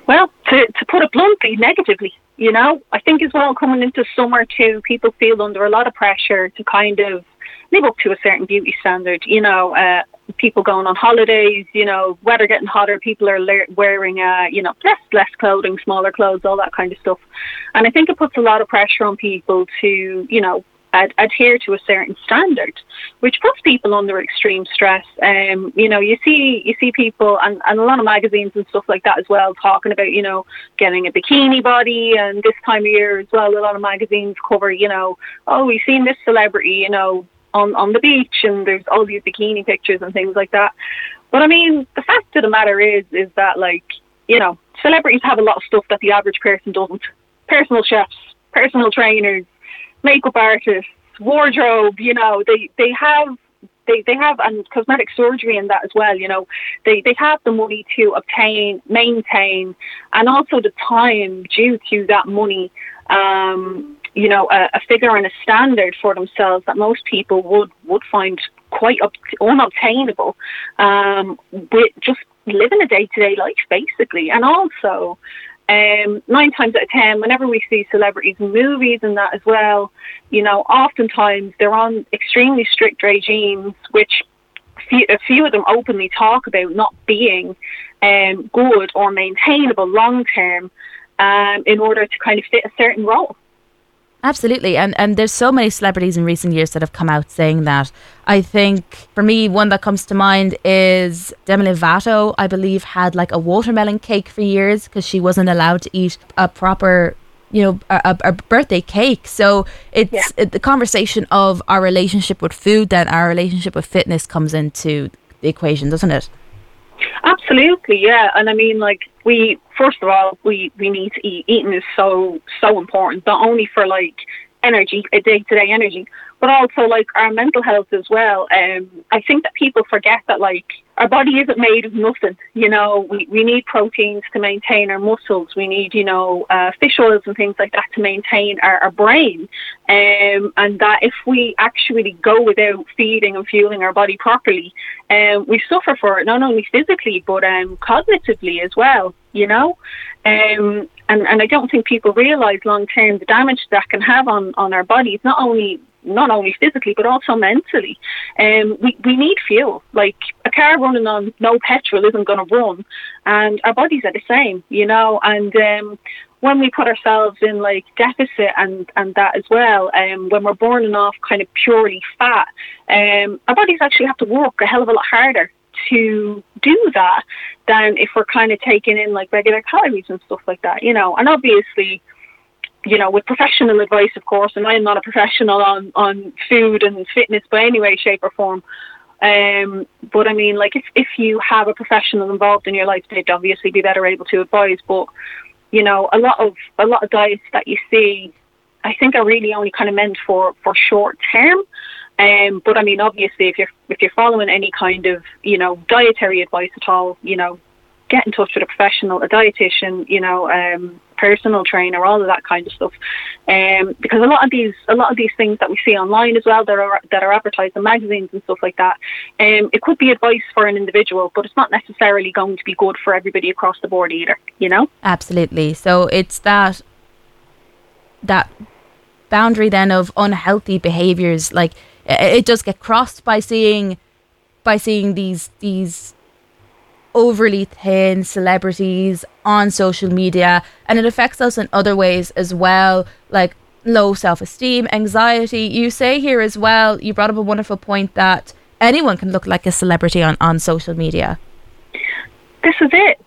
Well, to put it bluntly, negatively. I think as well, coming into summer too, people feel under a lot of pressure to kind of live up to a certain beauty standard. People going on holidays, weather getting hotter, people are wearing, less clothing, smaller clothes, all that kind of stuff. And I think it puts a lot of pressure on people to, adhere to a certain standard, which puts people under extreme stress. You see people and a lot of magazines and stuff like that as well talking about, getting a bikini body, and this time of year as well, a lot of magazines cover, oh, we've seen this celebrity, on the beach, and there's all these bikini pictures and things like that. But I mean, the fact of the matter is that celebrities have a lot of stuff that the average person doesn't. Personal chefs, personal trainers, makeup artists, wardrobe, they have and cosmetic surgery and that as well, they have the money to obtain, maintain, and also the time due to that money, a figure and a standard for themselves that most people would find quite unobtainable, with just living a day-to-day life, basically. And also, 9 times out of 10, whenever we see celebrities in movies and that as well, oftentimes they're on extremely strict regimes, which a few of them openly talk about not being good or maintainable long-term, in order to kind of fit a certain role. Absolutely. And there's so many celebrities in recent years that have come out saying that. I think, for me, one that comes to mind is Demi Lovato, I believe, had like a watermelon cake for years because she wasn't allowed to eat a proper, a birthday cake. So it's the conversation of our relationship with food, then our relationship with fitness comes into the equation, doesn't it? Absolutely, yeah. And I mean, first of all, we need to eat. Eating is so important, not only for energy, day-to-day energy, but also our mental health as well. I think that people forget that our body isn't made of nothing. We need proteins to maintain our muscles. We need fish oils and things like that to maintain our brain. And that if we actually go without feeding and fueling our body properly, we suffer for it, not only physically but cognitively as well. And I don't think people realise long term the damage that can have on our bodies, not only physically but also mentally. We need fuel. A car running on no petrol isn't going to run, and our bodies are the same, and when we put ourselves in deficit and that as well, when we're burning off kind of purely fat, our bodies actually have to work a hell of a lot harder to do that than if we're kind of taking in regular calories and stuff like that, and obviously, with professional advice, of course, and I'm not a professional on food and fitness by any way, shape or form, but I mean, if you have a professional involved in your life, they'd obviously be better able to advise. But a lot of diets that you see, I think, are really only kind of meant for short term. But I mean, obviously, if you're following any kind of dietary advice at all, get in touch with a professional, a dietitian, personal trainer, all of that kind of stuff. Because a lot of these things that we see online as well that are advertised in magazines and stuff like that, it could be advice for an individual, but it's not necessarily going to be good for everybody across the board either. Absolutely. So it's that boundary then of unhealthy behaviours. It does get crossed by seeing these overly thin celebrities on social media, and it affects us in other ways as well, like low self-esteem, anxiety. You say here as well, you brought up a wonderful point that anyone can look like a celebrity on social media. This is it,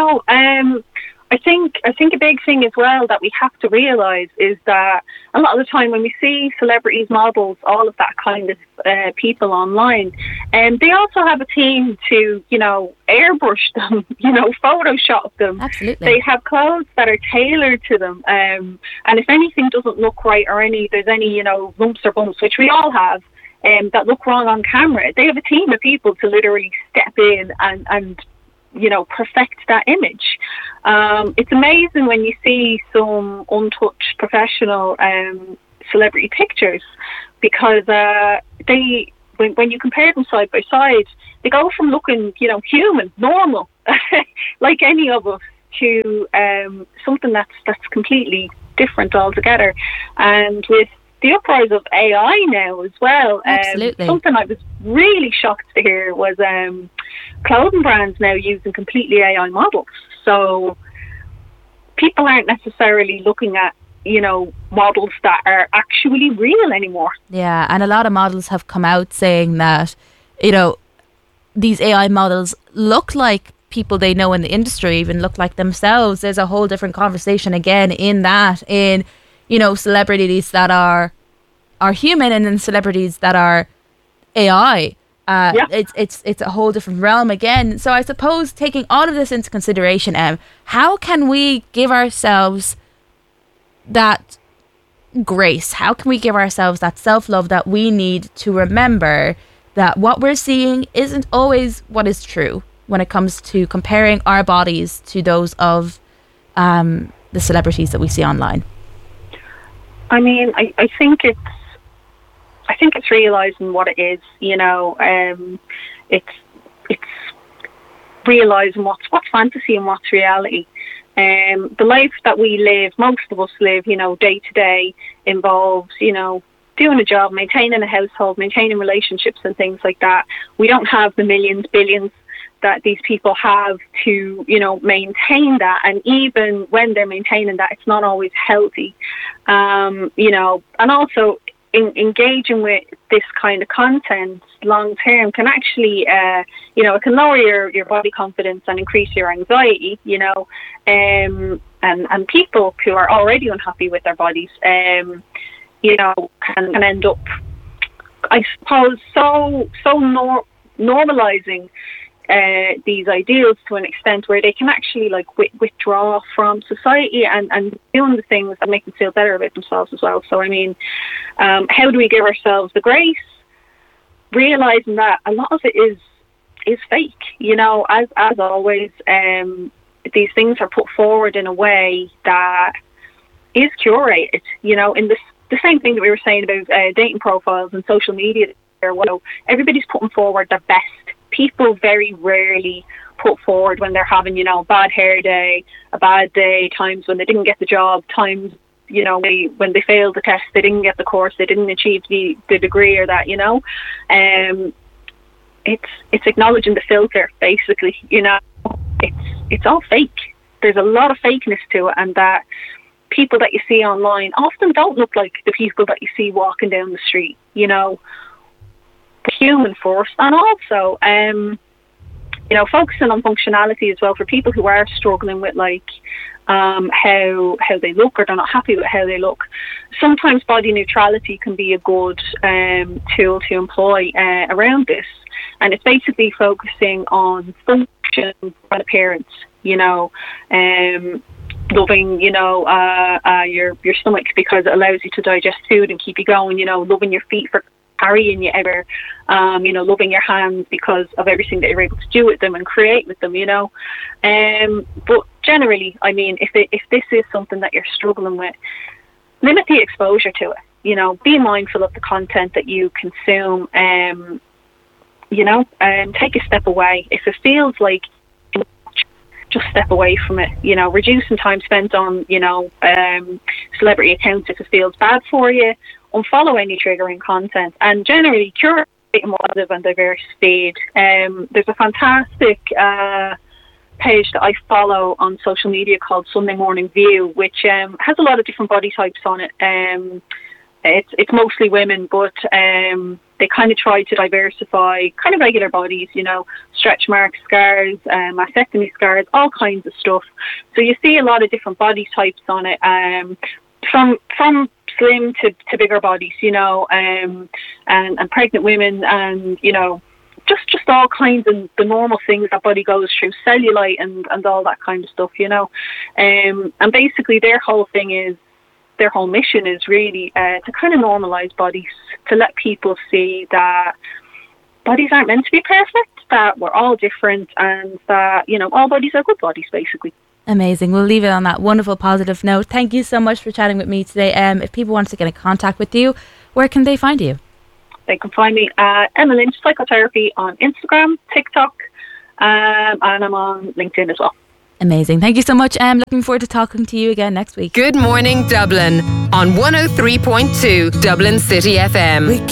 I think a big thing as well that we have to realise is that a lot of the time when we see celebrities, models, all of that kind of people online, they also have a team to, airbrush them, Photoshop them. Absolutely. They have clothes that are tailored to them. And if anything doesn't look right or there's any, lumps or bumps, which we all have, that look wrong on camera, they have a team of people to literally step in and perfect that image. It's amazing when you see some untouched professional celebrity pictures, because when you compare them side by side, they go from looking, human, normal, like any of us, to something that's completely different altogether. And with the uprise of AI now as well, something I was really shocked to hear was clothing brands now using completely AI models. So people aren't necessarily looking at, you know, models that are actually real anymore. Yeah, and a lot of models have come out saying that, you know, these AI models look like people they know in the industry, even look like themselves. There's a whole different conversation again in, you know, celebrities that are human and then celebrities that are AI. It's a whole different realm again. So I suppose taking all of this into consideration, how can we give ourselves that grace? How can we give ourselves that self-love that we need to remember that what we're seeing isn't always what is true when it comes to comparing our bodies to those of the celebrities that we see online? I mean, I think it's realizing what it is, you know. It's realizing what's fantasy and what's reality. The life that we live, most of us live, you know, day to day, involves, you know, doing a job, maintaining a household, maintaining relationships and things like that. We don't have the millions, billions that these people have to, you know, maintain that. And even when they're maintaining that, it's not always healthy, you know. And also engaging with this kind of content long term can actually, you know, it can lower your body confidence and increase your anxiety, you know. And people who are already unhappy with their bodies, you know, can end up, I suppose, so normalizing these ideals to an extent where they can actually like withdraw from society and doing the things that make them feel better about themselves as well. So I mean, how do we give ourselves the grace, realizing that a lot of it is fake, you know, as always. These things are put forward in a way that is curated, you know, in the same thing that we were saying about dating profiles and social media. Well, everybody's putting forward their best. People very rarely put forward when they're having, you know, a bad hair day, a bad day, times when they didn't get the job, times, you know, when they failed the test, they didn't get the course, they didn't achieve the degree or that, you know. It's acknowledging the filter, basically, you know. It's all fake. There's a lot of fakeness to it, and that people that you see online often don't look like the people that you see walking down the street, you know. Human first, and also you know, focusing on functionality as well for people who are struggling with like how they look, or they're not happy with how they look. Sometimes body neutrality can be a good tool to employ around this, and it's basically focusing on function and appearance, you know. Loving, you know, your stomach because it allows you to digest food and keep you going, you know. Loving your feet for carrying you ever, you know, loving your hands because of everything that you're able to do with them and create with them, you know. But generally, I mean, if this is something that you're struggling with, limit the exposure to it, you know. Be mindful of the content that you consume, you know, take a step away. If it feels like, just step away from it, you know. Reducing time spent on, you know, celebrity accounts if it feels bad for you. Unfollow any triggering content, and generally curate a positive and diverse feed. There's a fantastic page that I follow on social media called Sunday Morning View, which has a lot of different body types on it. It's mostly women, but they kind of try to diversify kind of regular bodies, you know, stretch marks, scars, mastectomy scars, all kinds of stuff. So you see a lot of different body types on it, from slim to bigger bodies, you know, and pregnant women, and, you know, just all kinds of the normal things that body goes through, cellulite and all that kind of stuff, you know. And basically their whole mission is really to kind of normalise bodies, to let people see that bodies aren't meant to be perfect, that we're all different, and that, you know, all bodies are good bodies, basically. Amazing. We'll leave it on that wonderful positive note. Thank you so much for chatting with me today. If people want to get in contact with you, where can they find you? They can find me at Emma Lynch Psychotherapy on Instagram, TikTok, and I'm on LinkedIn as well. Amazing. Thank you so much. Looking forward to talking to you again next week. Good Morning Dublin on 103.2 Dublin City FM.